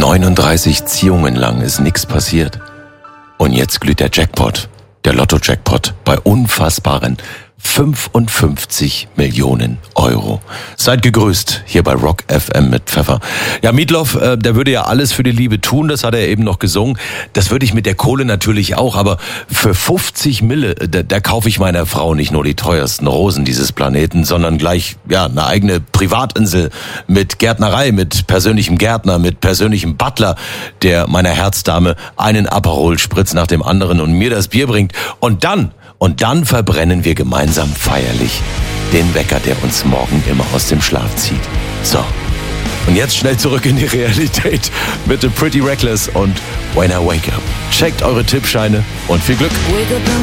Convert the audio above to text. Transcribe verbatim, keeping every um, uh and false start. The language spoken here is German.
neununddreißig Ziehungen lang ist nichts passiert. Und jetzt glüht der Jackpot, der Lotto-Jackpot, bei unfassbaren fünfundfünfzig Millionen Euro. Seid gegrüßt hier bei Rock F M mit Pfeffer. Ja, Meatloaf, äh, der würde ja alles für die Liebe tun, das hat er eben noch gesungen. Das würde ich mit der Kohle natürlich auch, aber für fünfzig Mille, da, da kaufe ich meiner Frau nicht nur die teuersten Rosen dieses Planeten, sondern gleich ja eine eigene Privatinsel mit Gärtnerei, mit persönlichem Gärtner, mit persönlichem Butler, der meiner Herzdame einen Aperol Spritz nach dem anderen und mir das Bier bringt. Und dann Und dann verbrennen wir gemeinsam feierlich den Wecker, der uns morgen immer aus dem Schlaf zieht. So, und jetzt schnell zurück in die Realität mit The Pretty Reckless und When I Wake Up. Checkt eure Tippscheine und viel Glück.